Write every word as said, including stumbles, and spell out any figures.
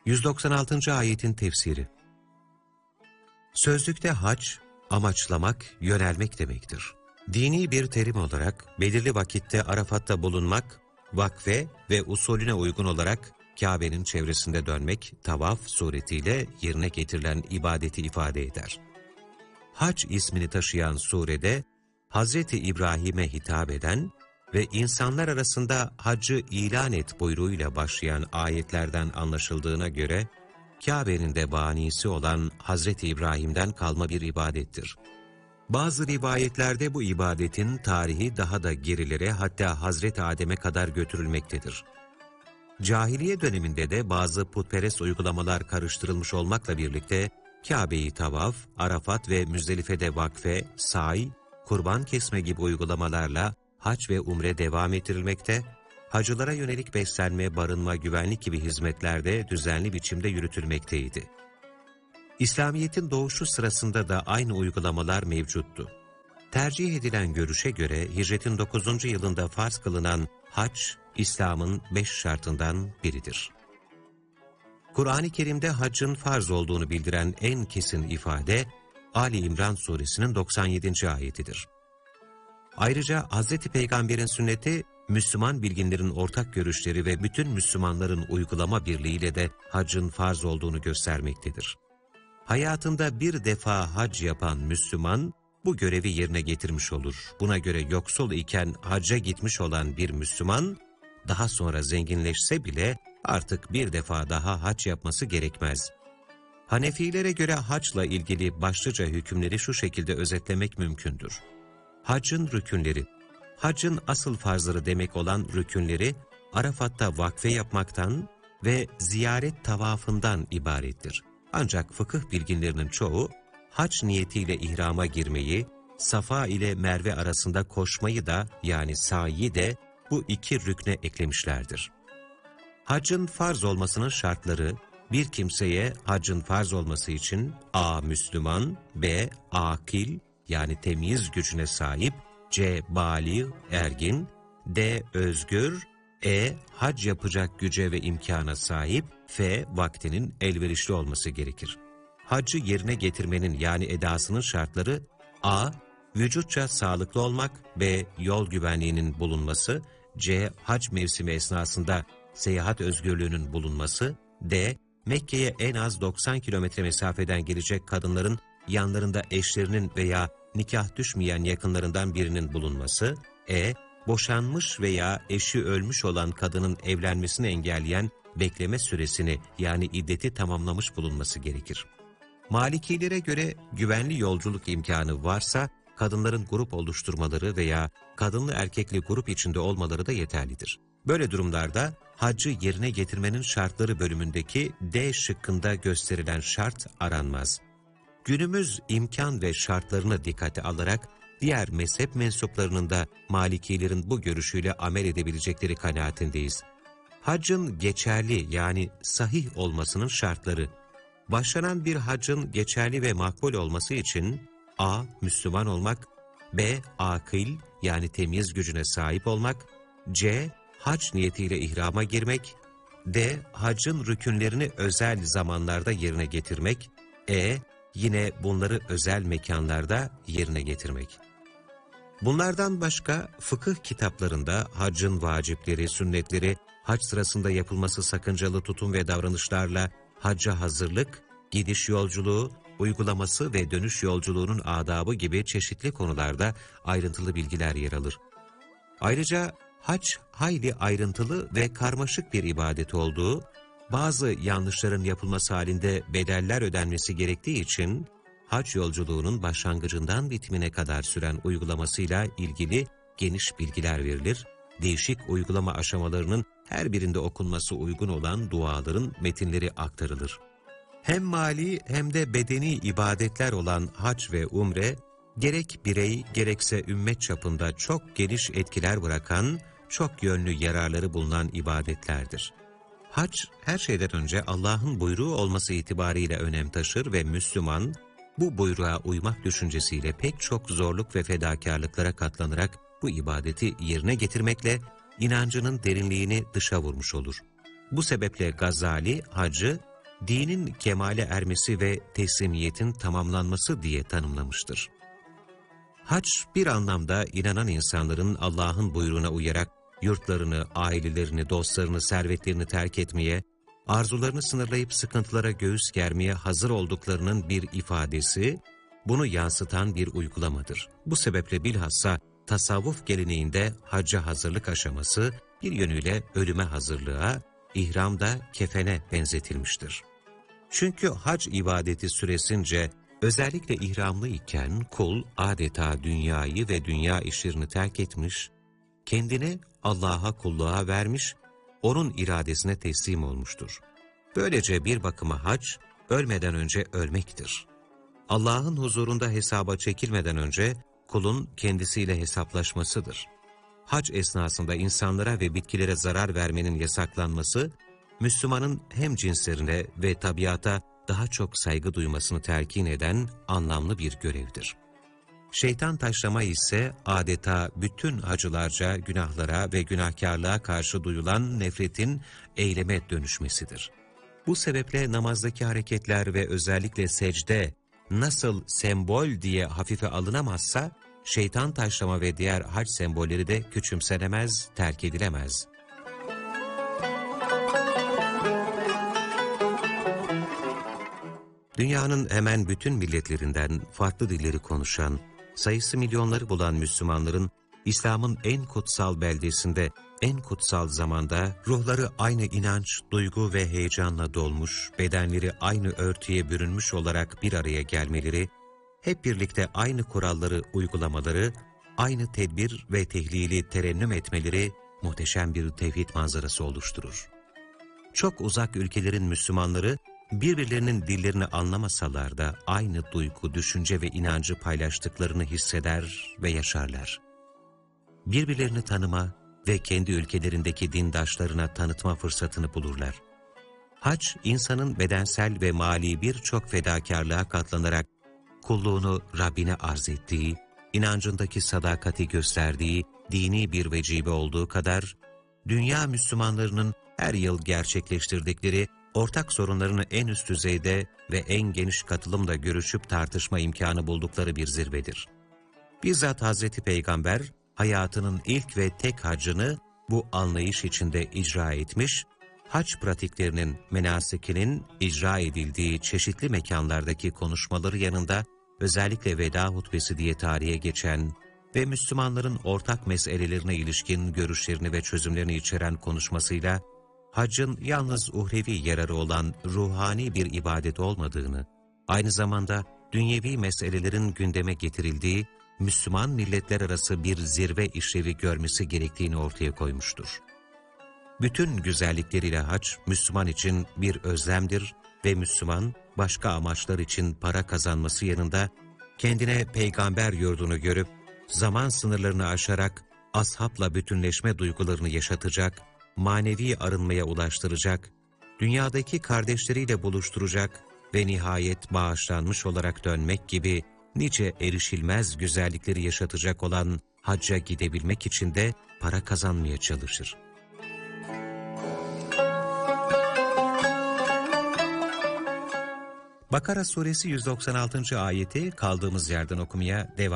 yüz doksan altıncı ayetin tefsiri. Sözlükte hac, amaçlamak, yönelmek demektir. Dini bir terim olarak belirli vakitte Arafat'ta bulunmak, vakfe ve usulüne uygun olarak Kabe'nin çevresinde dönmek, tavaf suretiyle yerine getirilen ibadeti ifade eder. Hac ismini taşıyan surede, Hazreti İbrahim'e hitap eden ve insanlar arasında haccı ilan et buyruğuyla başlayan ayetlerden anlaşıldığına göre, Kabe'nin de banisi olan Hazreti İbrahim'den kalma bir ibadettir. Bazı rivayetlerde bu ibadetin tarihi daha da gerilere, hatta Hazreti Adem'e kadar götürülmektedir. Cahiliye döneminde de bazı putperest uygulamalar karıştırılmış olmakla birlikte, Kabe'yi tavaf, Arafat ve Müzdelife'de vakfe, say, kurban kesme gibi uygulamalarla hac ve umre devam ettirilmekte, hacılara yönelik beslenme, barınma, güvenlik gibi hizmetlerde düzenli biçimde yürütülmekteydi. İslamiyet'in doğuşu sırasında da aynı uygulamalar mevcuttu. Tercih edilen görüşe göre hicretin dokuzuncu yılında farz kılınan hac, İslam'ın beş şartından biridir. Kur'an-ı Kerim'de haccın farz olduğunu bildiren en kesin ifade, Ali İmran suresinin doksan yedinci ayetidir. Ayrıca Hz. Peygamber'in sünneti, Müslüman bilginlerin ortak görüşleri ve bütün Müslümanların uygulama birliğiyle de haccın farz olduğunu göstermektedir. Hayatında bir defa hac yapan Müslüman, bu görevi yerine getirmiş olur. Buna göre yoksul iken hacca gitmiş olan bir Müslüman, daha sonra zenginleşse bile artık bir defa daha hac yapması gerekmez. Hanefilere göre haçla ilgili başlıca hükümleri şu şekilde özetlemek mümkündür. Haccın rükünleri, haccın asıl farzları demek olan rükünleri, Arafat'ta vakfe yapmaktan ve ziyaret tavafından ibarettir. Ancak fıkıh bilginlerinin çoğu, hac niyetiyle ihrama girmeyi, Safa ile Merve arasında koşmayı da yani sa'i de bu iki rükne eklemişlerdir. Haccın farz olmasının şartları, bir kimseye haccın farz olması için a. Müslüman, b. akil yani temyiz gücüne sahip, c. bâli, ergin, d. özgür, e. hac yapacak güce ve imkana sahip, f. vaktinin elverişli olması gerekir. Haccı yerine getirmenin yani edasının şartları a. vücutça sağlıklı olmak, b. yol güvenliğinin bulunması, c. hac mevsimi esnasında seyahat özgürlüğünün bulunması, d. Mekke'ye en az doksan kilometre mesafeden gelecek kadınların yanlarında eşlerinin veya nikah düşmeyen yakınlarından birinin bulunması, e. boşanmış veya eşi ölmüş olan kadının evlenmesini engelleyen bekleme süresini yani iddeti tamamlamış bulunması gerekir. Malikilere göre güvenli yolculuk imkanı varsa, kadınların grup oluşturmaları veya kadınlı erkekli grup içinde olmaları da yeterlidir. Böyle durumlarda haccı yerine getirmenin şartları bölümündeki D şıkkında gösterilen şart aranmaz. Günümüz imkan ve şartlarını dikkate alarak diğer mezhep mensuplarının da Malikilerin bu görüşüyle amel edebilecekleri kanaatindeyiz. Haccın geçerli yani sahih olmasının şartları. Başlanan bir haccın geçerli ve makbul olması için a. Müslüman olmak, b. akil yani temyiz gücüne sahip olmak, c. hac niyetiyle ihrama girmek, d. haccın rükünlerini özel zamanlarda yerine getirmek, e. yine bunları özel mekanlarda yerine getirmek. Bunlardan başka fıkıh kitaplarında haccın vacipleri, sünnetleri, hac sırasında yapılması sakıncalı tutum ve davranışlarla hacca hazırlık, gidiş yolculuğu, uygulaması ve dönüş yolculuğunun adabı gibi çeşitli konularda ayrıntılı bilgiler yer alır. Ayrıca hac hayli ayrıntılı ve karmaşık bir ibadet olduğu, bazı yanlışların yapılması halinde bedeller ödenmesi gerektiği için, hac yolculuğunun başlangıcından bitimine kadar süren uygulamasıyla ilgili geniş bilgiler verilir, değişik uygulama aşamalarının her birinde okunması uygun olan duaların metinleri aktarılır. Hem mali hem de bedeni ibadetler olan hac ve umre, gerek birey gerekse ümmet çapında çok geniş etkiler bırakan, çok yönlü yararları bulunan ibadetlerdir. Hac, her şeyden önce Allah'ın buyruğu olması itibariyle önem taşır ve Müslüman, bu buyruğa uymak düşüncesiyle pek çok zorluk ve fedakarlıklara katlanarak bu ibadeti yerine getirmekle inancının derinliğini dışa vurmuş olur. Bu sebeple Gazali, hacı, dinin kemale ermesi ve teslimiyetin tamamlanması diye tanımlamıştır. Hac bir anlamda inanan insanların Allah'ın buyruğuna uyarak yurtlarını, ailelerini, dostlarını, servetlerini terk etmeye, arzularını sınırlayıp sıkıntılara göğüs germeye hazır olduklarının bir ifadesi, bunu yansıtan bir uygulamadır. Bu sebeple bilhassa tasavvuf geleneğinde hacca hazırlık aşaması bir yönüyle ölüme hazırlığa, ihramda kefene benzetilmiştir. Çünkü hac ibadeti süresince özellikle ihramlı iken kul adeta dünyayı ve dünya işlerini terk etmiş, kendini Allah'a kulluğa vermiş, onun iradesine teslim olmuştur. Böylece bir bakıma hac, ölmeden önce ölmektir. Allah'ın huzurunda hesaba çekilmeden önce kulun kendisiyle hesaplaşmasıdır. Hac esnasında insanlara ve bitkilere zarar vermenin yasaklanması, Müslümanın hem cinslerine ve tabiata daha çok saygı duymasını telkin eden anlamlı bir görevdir. Şeytan taşlama ise adeta bütün hacılarca günahlara ve günahkarlığa karşı duyulan nefretin eyleme dönüşmesidir. Bu sebeple namazdaki hareketler ve özellikle secde nasıl sembol diye hafife alınamazsa, şeytan taşlama ve diğer hac sembolleri de küçümsenemez, terk edilemez. Dünyanın hemen bütün milletlerinden farklı dilleri konuşan, sayısı milyonları bulan Müslümanların, İslam'ın en kutsal beldesinde, en kutsal zamanda, ruhları aynı inanç, duygu ve heyecanla dolmuş, bedenleri aynı örtüye bürünmüş olarak bir araya gelmeleri, hep birlikte aynı kuralları uygulamaları, aynı tedbir ve tehlili terennüm etmeleri, muhteşem bir tevhid manzarası oluşturur. Çok uzak ülkelerin Müslümanları, birbirlerinin dillerini anlamasalar da aynı duygu, düşünce ve inancı paylaştıklarını hisseder ve yaşarlar. Birbirlerini tanıma ve kendi ülkelerindeki dindaşlarına tanıtma fırsatını bulurlar. Hac, insanın bedensel ve mali birçok fedakarlığa katlanarak kulluğunu Rabbine arz ettiği, inancındaki sadakati gösterdiği dini bir vecibe olduğu kadar, dünya Müslümanlarının her yıl gerçekleştirdikleri ortak sorunlarını en üst düzeyde ve en geniş katılımla görüşüp tartışma imkanı buldukları bir zirvedir. Bizzat Hazreti Peygamber, hayatının ilk ve tek hacını bu anlayış içinde icra etmiş, hac pratiklerinin, menasikinin icra edildiği çeşitli mekanlardaki konuşmaları yanında, özellikle veda hutbesi diye tarihe geçen ve Müslümanların ortak meselelerine ilişkin görüşlerini ve çözümlerini içeren konuşmasıyla, haccın yalnız uhrevi yararı olan ruhani bir ibadet olmadığını, aynı zamanda dünyevi meselelerin gündeme getirildiği, Müslüman milletler arası bir zirve işlevi görmesi gerektiğini ortaya koymuştur. Bütün güzellikleriyle hac, Müslüman için bir özlemdir ve Müslüman, başka amaçlar için para kazanması yanında, kendine peygamber yurdunu görüp, zaman sınırlarını aşarak, ashabla bütünleşme duygularını yaşatacak, manevi arınmaya ulaştıracak, dünyadaki kardeşleriyle buluşturacak ve nihayet bağışlanmış olarak dönmek gibi nice erişilmez güzellikleri yaşatacak olan hacca gidebilmek için de para kazanmaya çalışır. Bakara suresi yüz doksan altıncı ayeti kaldığımız yerden okumaya devam